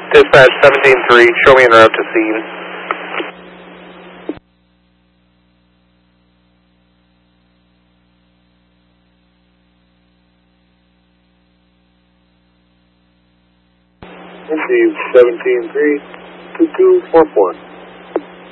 Dispatch 17-3, show me en route to scene. Receive 17-3, 2244.